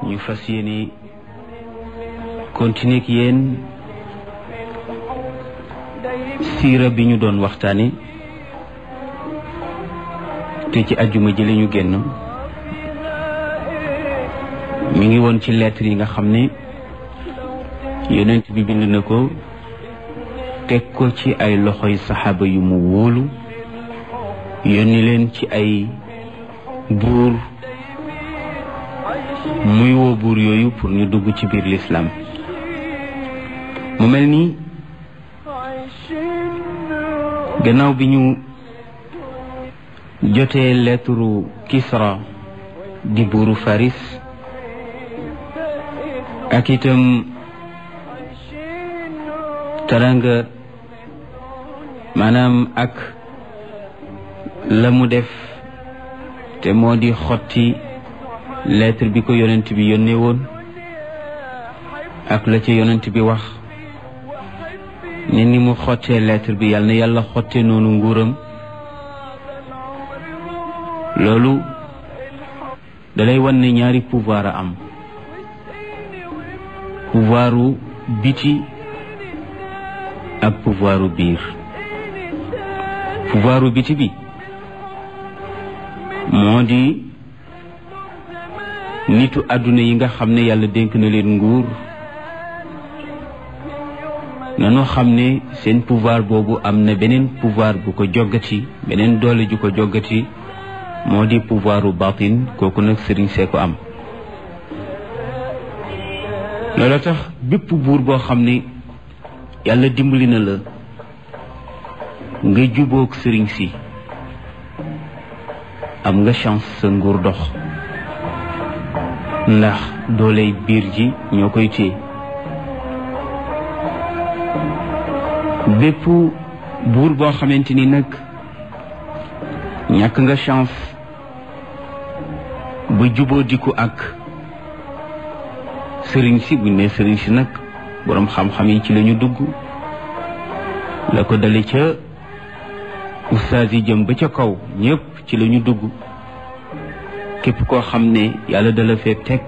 ñu fas yéene continuer ak yéen siira bi ñu doon waxtaane te ci àjjuma ji ñu génn mi ngi woon ci lettre yi nga xam ne yonent bi bind na ko teg ko ci ay loxoy saxaaba yu mu wóolu yónni leen ci ay buur muy woo buur yooyu pour ñu dugg ci biir lislaam mu mel ni gannaaw bi ñu jotee lettre Kisra di buuru Faris ak itam taranga maanaam ak la mu def te moo di xotti lettre bi ko yonent bi yónnee woon ak la ca yonent bi wax ne ni mu xottee lettre bi yàlla na yàlla xottee noonu nguuram loolu dalay wan ne ñaari pouvoir a am pouvoiru biti ak pouvoiru biir pouvoiru biti bi moo di nitu àdduna yi nga xam ne yàlla dénk na leen nguur nanu xam ne seen pouvoir boobu am na beneen pouvoir bu ko joggati beneen doole ju ko joggati moo di pouvoiru batin kooku nag sëriñ see ko am loolu tax bépp buur boo xam ne yàlla dimbali na la nga jubóog sëriñ si am nga chance sa nguur dox ndax dooley biir ji ñoo koy téye bépp buur boo xamante ni nag ñàkk nga chance ba juboo diku ak sëriñ si buñ ne sëriñ si nag boroom xam-xam yi ci lañu dugg la ko dale ca ustaas yi jëm ba ca kaw ñépp ci lañu dugg képp koo xam ne yàlla dala fee teg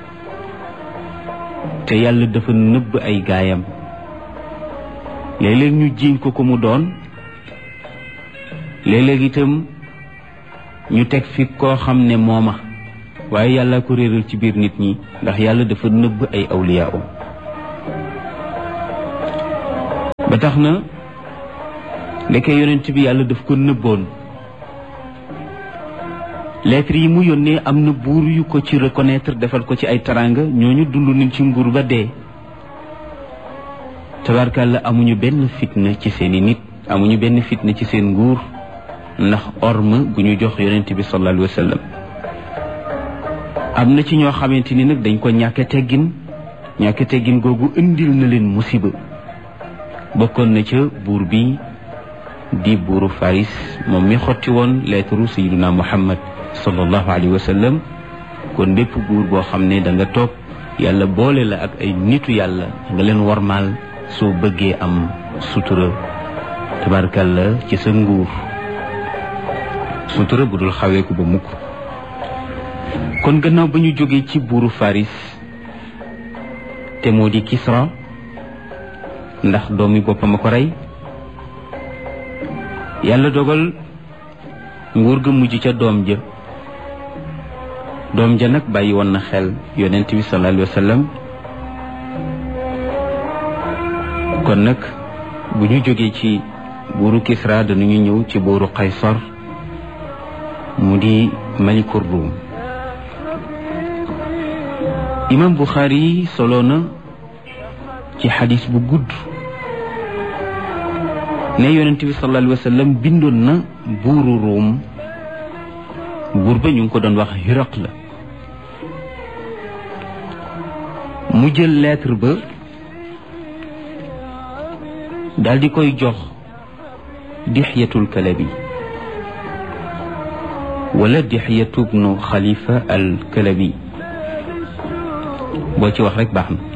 te yàlla dafa nëbb ay gaayam léeg-léeg ñu jiiñ ko mu doon léeg-léeg itam ñu teg fi koo xam ne mooma waaye yàlla ko réeral ci biir nit ñi ndax yàlla dafa nëbb ay awliyaa ba tax na ndeke yonent bi yàlla daf ko nëbboon lettre yi mu yónnee am na buur yu ko ci reconnaître defal ko ci ay taranga ñooñu dund nañ ci nguur ba dee tabarkàlla amuñu benn fitna ci seeni nit amuñu benn fitna ci seen nguur ndax orma gu ñu jox yonent bi sallallahu alayhi wa sallam am na ci ñoo xamante ni nag dañ ko ñàkk teggin googu indil na leen musiba bokkoon na ca buur bi di buuru Faris moom mi xotti woon lettre sayyiduna Muhammad sallallahu alayhi wa sallam kon bépp buur boo xam ne da nga toog yàlla boole la ak ay nitu yàlla nga leen wormaal soo bëggee am sutura tabarkalla ci sa nguur sutura bu dul xaweeku ba mukk kon gannaaw ba ñu jógee ci buuru Faris te moo di Kisra ndax doomi boppam a ko rey yàlla dogal nguur ga mujj ca doom ja nag bàyyi woon na xel yonent bi sallallahu alayhi wa sallam kon nag bu ñu jógee ci buuru Kisra danañu ñëw ci buuru Qaysar mu di malikur Rum imam Bukhari solo na ci xadis bu gudd ne yonent bi sallallahu alayhi wa sallam bindoon na buuru Rum buur ba ñu ngi ko doon wax Hiraqla mu jël lettre ba daal di koy jox Dihyatul Kalabi wala Dihyatu bnu Xalifa al Kalabi boo ci wax rek baax na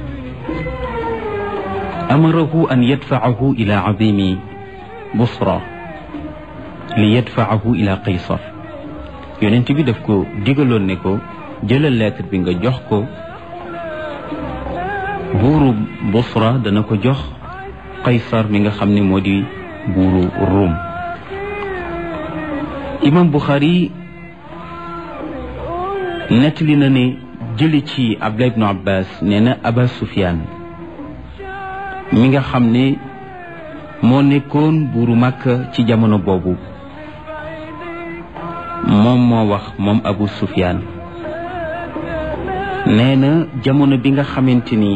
amarahu an yadfaahu ila azimi Busra li yadfaahu ila Qaysar yonent bi daf ko digaloon ne ko jëlal lettre bi nga jox ko buuru Busra dana ko jox Qaysar mi nga xam ne moo di buuru Rum. imam Bukhari nettali na ne jëli ci Abdullah ibnu Abbas nee na Aba Sufyaan mi nga xam ne moo nekkoon buuru Makka ci jamono boobu moom moo wax moom Abu Sufyaan nee na jamono bi nga xamante ni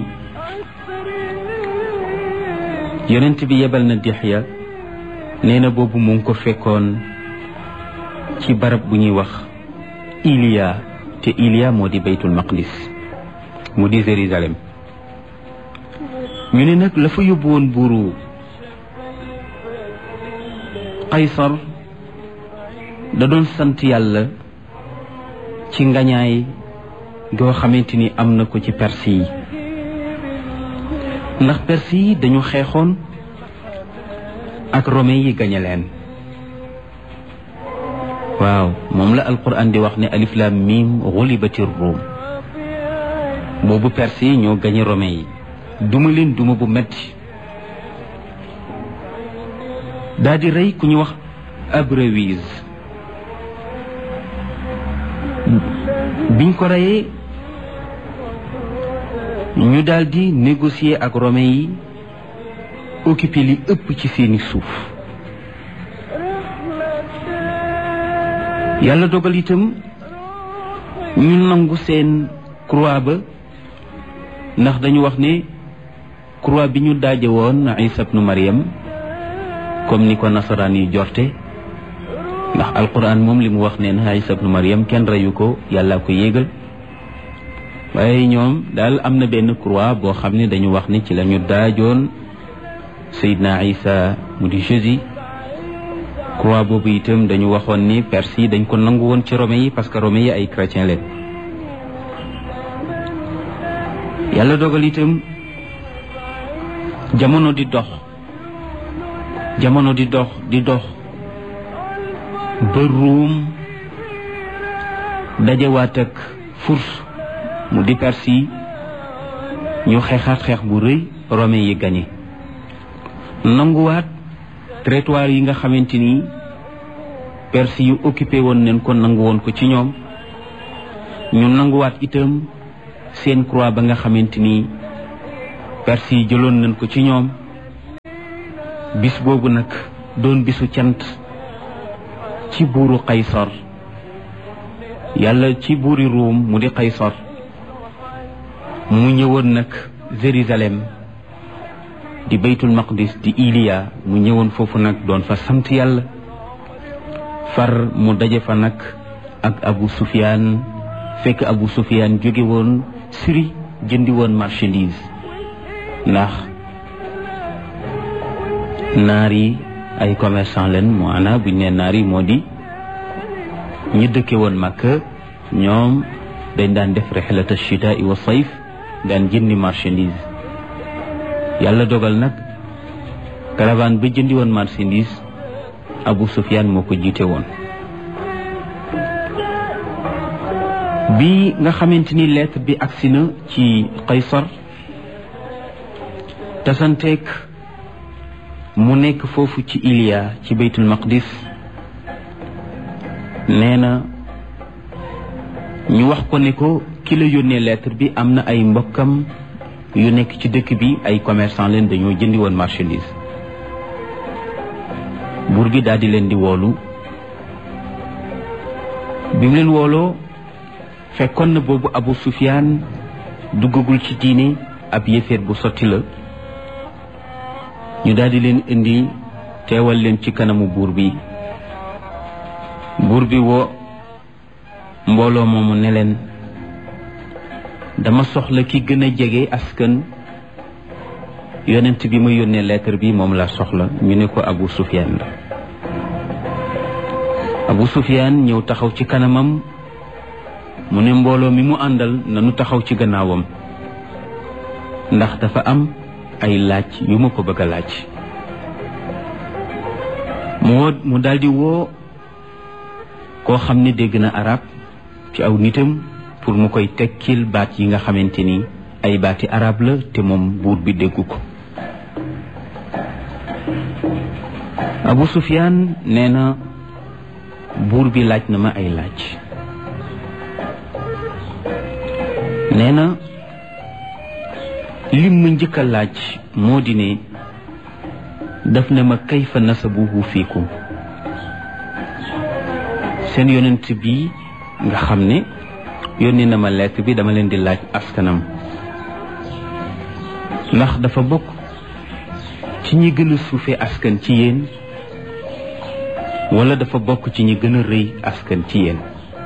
yonent bi yebal na Dihya nee na boobu mu ngi ko fekkoon ci barab bu ñuy wax Iliya te Iliya moo di Baytul Maqdis mu di Jérusalem. ñu ne nag la fa yóbbu woon buuru Qaysar da doon sant yàlla ci ngañaay goo xamante ni am na ko ci Perse yi ndax Perse yi dañu xeexoon ak Romain yi gañe leen. waaw moom la alquran di wax ne alif lam mim ghulibatir rum boobu Perse yi ñoo gañe Romain yi duma leen duma bu metti daal di rey ku ñu wax Abrawiz. biñ ko reyee ñu daal di négocier ak Romain yi occupé li ëpp ci seeni suuf. yàlla dogal itam ñu nangu seen croix ba ndax dañu wax ne croix bi ñu daaje woon Isa ibnu Maryam comme ni ko nasaraan yi jorte ndax alquran moom li mu wax ne Isa ibnu Maryam kenn reyu ko yàlla ko yéegal waaye ñoom daal am na benn croix boo xam ne dañu wax ne ci la ñu daajoon Seydina Isa mu di Jésus. croix boobu itam dañu waxoon ni Perse yi dañ ko nangu woon ci Romain yi parce que Romain yi ay chrétien leen. yàlla dogal itam jamono di dox ba Ruum dajewaat ak Furs mu di Perse yi ñu xeexaat xeex bu rëy Romain yi gañe nanguwaat territoire yi nga xamante ni Perse yu occupé woon nañ ko nangu woon ko ci ñoom ñu nanguwaat itam seen croix ba nga xamante ni Perse yi jëloon nañ ko ci ñoom. bis boobu nag doon bisu cant ci buuru Qaysar yàlla ci buuri Ruum mu di Qaysar mu ñëwoon nag Jérusalem di Baytul Maqdis di Iliya mu ñëwoon foofu nag doon fa sant yàlla far mu daje fa nag ak Abu Sufyaan fekk Abu Sufyaan jóge woon Syrie jëndi woon marchandise ndax naar yi ay commerçant leen maanaam buñ ne naar yi moo di ñi dëkke woon Makka ñoom dañ daan def rihlata shitaa'i wa sayf daan jëndi marchandise yàlla dogal nag caravane ba jëndi woon marchandise Abu Sufyaan moo ko jiite woon. bi nga xamante ni lettre bi agsi na ci Qaysar tasanteeg mu nekk foofu ci Iliya ci Baytul Maqdis nee na ñu wax ko ne ko ki la yónnee lettre bi am na ay mbokkam yu nekk ci dëkk bi ay commerçant leen dañoo jëndi woon marchandise. buur bi daal di leen di woolu bi mu leen wooloo fekkoon na boobu Abu Sufyaan duggagul ci diine ab yéeféer bu sotti la ñu daal di leen indi teewal leen ci kanamu buur bi woo mbooloo moomu ne leen dama soxla ki gën a jege askan yonent bi ma yónnee lettre bi moom la soxla ñu ne ko Abu Sufyaan la. Abu Sufyaan ñëw taxaw ci kanamam mu ne mbooloo mi mu àndal nanu taxaw ci gannaawam ndax dafa am ay laaj yu ma ko bëgg a laaj. mu daldi woo koo xam ne dégg na arab ci aw nitam pour mu koy tekkil baat yi nga xamante ni ay baati arab la te moom buur bi déggu ko. Abu Sufyaan nee na buur bi laaj na ma ay laaj. nee na lim ma njëkk a laaj moo di ne daf ne ma kayfa nasabuhu fiikum, seen yonent bi nga xam ne yónni na ma lettre bi, dama leen di laaj askanam ndax dafa bokk ci ñi gën a suufee askan ci yéen wala dafa bokk ci ñi gën a rëy askan ci yéen.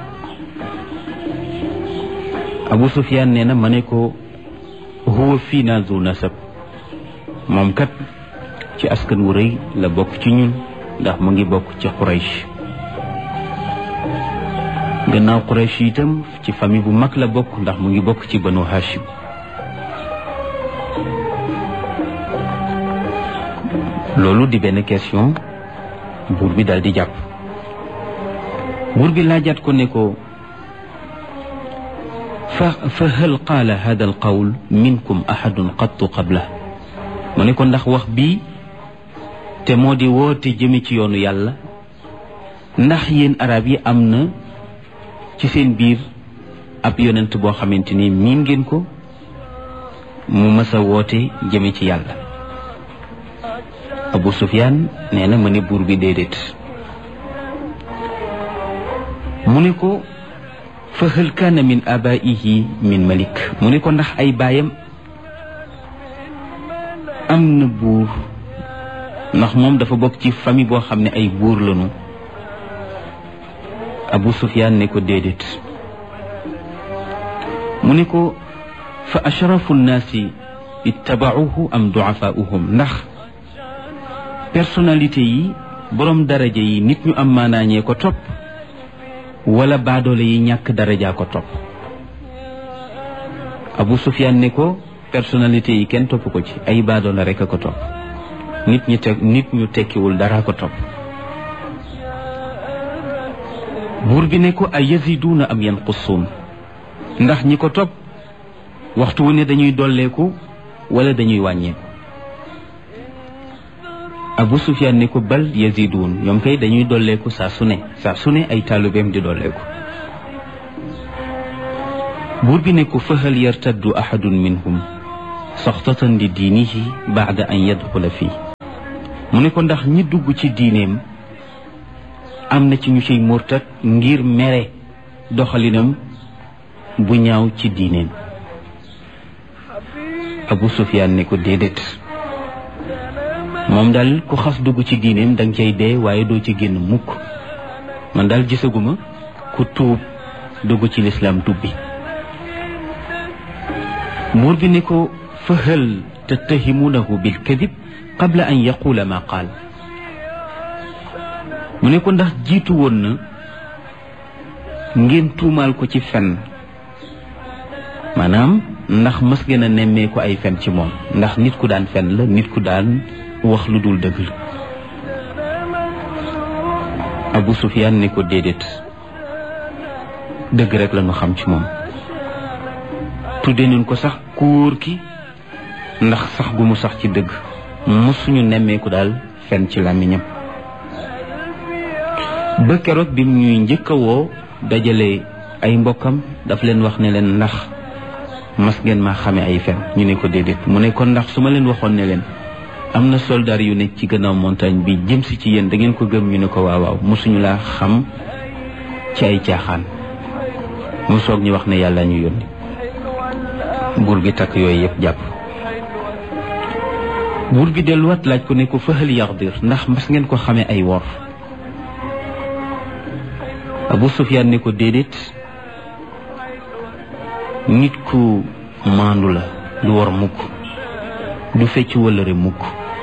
Abu Sufyaan nee na ma ne ko huwa fiina zu nasab, moom kat ci askan wu rëy la bokk ci ñun ndax mu ngi bokk ci Quraysh. gannaaw Quraysh itam ci famille bu mag la bokk ndax mu ngi bokk ci Banu Hashim. loolu di benn question buur bi daal di jàpp. buur bi laajaat ko ne ko fa hal qaala hada al qawl minkum ahadun qattu qabla, mu ne ko ndax wax bii te moo di woote jëme ci yoonu yàlla, ndax yéen arab yi am na ci seen biir ab yonent boo xamante ni miin ngeen ko mu mës a woote jëme ci yàlla. Abu Sufyaan nee na ma ne buur bi déedéet. mu ne ko fa hal kaana min abaihi min malik, mu ne ko ndax ay baayam am na buur, ndax moom dafa bokk ci famille boo xam ne ay buur lañu. Abu Sufyaan ne ko déedéet. mu ne ko fa ashrafu nnaasi ittabauhu am duafaauhum, ndax personnalité yi borom daraja yi nit ñu am maanaañee ko topp wala baadoole yi ñàkk daraja ko topp. Abu Sufyaan ne ko personnalité yi kenn topp ko ci, ay baadoole rek a ko topp, nit ñu tekkiwul dara ko topp. buur bi ne ko ay yaziduuna am yanqusuun, ndax ñi ko topp waxtu wu ne dañuy dolleeku wala dañuy wàññeeku. Abu Sufyaan ne ko bal yaziduun, ñoom kay dañuy dolleeku saa su ne ay taalibeem di dolleeku. buur bi ne ko fa hal yartaddu ahadun minhum saxtatan li diinihi baada an yadxula fii, mu ne ko ndax ñi dugg ci diineem am na ci ñu ciy murtat ngir mere doxalinam bu ñaaw ci diineem. Abu Sufyaan ne ko déedéet, moom daal ku xas dugg ci diineem danga cay dee waaye doo ci génn mukk. man daal gisaguma ku tuub dugg ci lislaam tubbi. buur bi ne ko fa hal tattahimunahu bil kadib qabla an yaqula ma qaal, mu ne ko ndax jiitu woon na ngeen tuumaal ko ci fen, maanaam ndax mës ngeen a nemmee ko ay fen ci moom, ndax nit ku daan fen la, nit ku daan wax lu dul dëgg la. Abu Sufyaan ne ko déedéet, dëgg rek la ñu xam ci moom. tudde nañ ko sax ku wóor ki ndax sax gu mu sax ci dëgg, mësuñu nemmeeku daal fen ci làmmiñam. ba keroog bi ñuy njëkk a woo dajale ay mbokkam daf leen wax ne leen ndax mas ngeen maa xame ay fen, ñu ne ko déedéet. mu ne kon ndax su ma leen waxoon ne leen am na soldaar yu nekk ci gannaaw montagne bi jëm si ci yéen da ngeen ko gëm, ñu ne ko waaw waaw, mësuñu laa xam ci ay caaxaan. mu soog ñu wax ne yàlla ñu yónni. buur bi takk yooyu yëpp jàpp. buur bi delluwaat laaj ko ne ko fa hal yaxdir, ndax mas ngeen ko xamee ay wor. Abu Sufyaan ne ko déedéet, nit ku maandu la, du wor mukk, du fecc wëllëre mukk.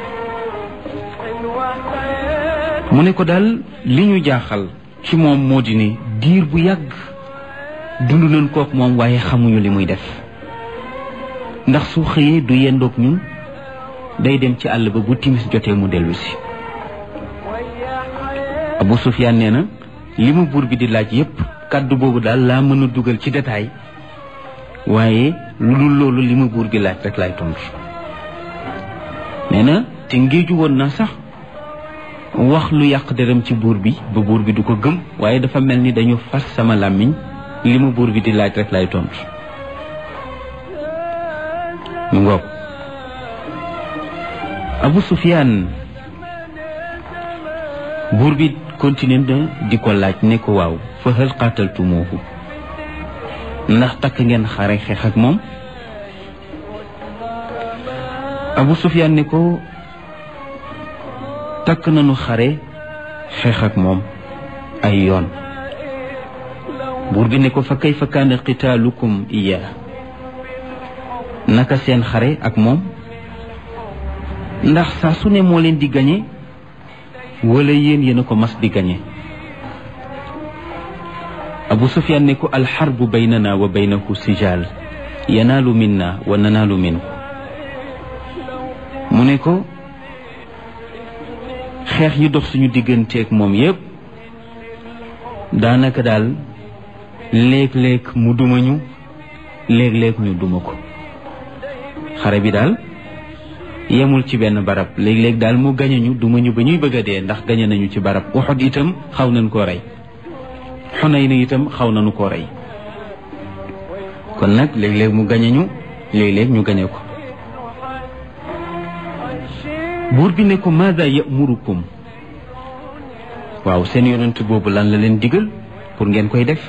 mu ne ko daal li ñu jaaxal ci moom moo di ne diir bu yàgg dund nañ kook moom waaye xamuñu li muy def, ndax su xëyee du yendoog ñun, day dem ci àll ba bu timis jotee mu dellu si. Abu Sufyaan nee na li mu buur bi di laaj yépp kàddu boobu daal laa mën a dugal ci détail waaye lu dul loolu li ma buur bi laaj rek laay tontu nee na te ngéeju woon na sax wax lu yàq deram ci buur bi ba buur bi du ko gëm waaye dafa mel ni dañu fas sama làmmiñ li ma buur bi di laaj rek laay tontu mu ngoog Abu Sufyaan buur bi continué na di ko laaj ne ko waaw fa hal qataltumuuhu ndax takk ngeen xare xeex ak moom Abu Sufyaan ne ko takk nañu xare xeex ak moom ay yoon buur bi ne ko fa kayfa kaana qitaalukum iyaa naka seen xare ak moom ndax saa su ne moo leen di gañe wala yéen a ko mas di gañe Abu Sufyaan ne ko alxarbu baynana wa baynahu sijaal yanaalu minna wa nanaalu minhu mu ne ko xeex yi dox suñu digganteeg moom yépp daanaka daal léeg-léeg mu duma ñu léeg-léeg ñu duma ko xare bi daal yemul ci benn barab léeg-léeg daal mu gañe ñu duma ñu ba ñuy bëgg a dee ndax gañe nañu ci barab Uhud itam xaw nañ koo rey Xunayn itam xaw nañu koo rey kon nag léeg-léeg mu gañe ñu léeg-léeg ñu gañe ko buur bi ne ko maada yamurukum waaw seen yonent boobu lan la leen digal pour ngeen koy def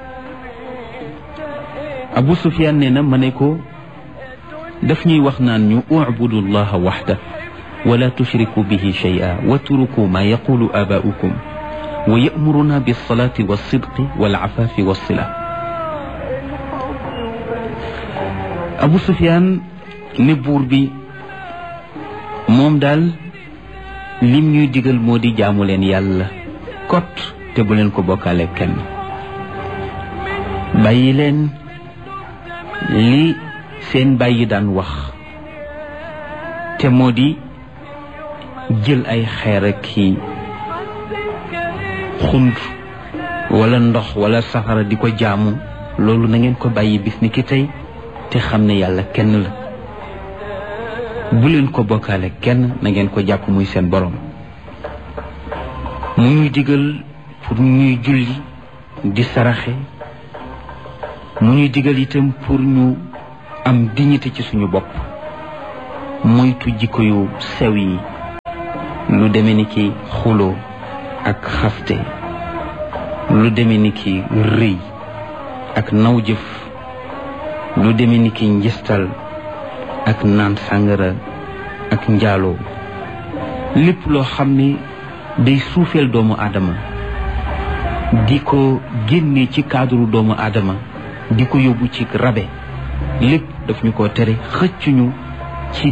Abu Sufyaan nee na ma ne ko daf ñuy wax naan ñu ubudu llaha waxda wala tushriku bihi shay'a watruku ma yaqulu abaa'ukum wa ya'muruna bis-salati was-sidqi wal-'afafi was-sila Abu Sufyaan ne buur bi moom daal lim ñuy digal moo di jaamu leen yàlla kot te bu leen ko bokkaale kenn bàyyi leen li seen bàyyi daan wax te moo di jël ay xeer ak ki xund wala ndox wala safara di ko jaamu loolu na ngeen ko bàyyi bis ni ki tey te xam ne yàlla kenn la bu leen ko bokkaale kenn na ngeen ko jàpp muy seen borom mu ñuy digal pour ñuy julli di saraxe mu ñuy digal itam pour ñu am dignité ci suñu bopp moytu jikko yu sew yi lu deme ni ki xuloo ak xaste lu deme ni ki rëy ak naw jëf lu deme ni ki njistal ak naan sàngara ak njaaloo lépp loo xam ne day suufeel doomu aadama di ko génne ci cadre doomu aadama di ko yóbbu ci rabe lépp daf ñu ko tere xëccuñu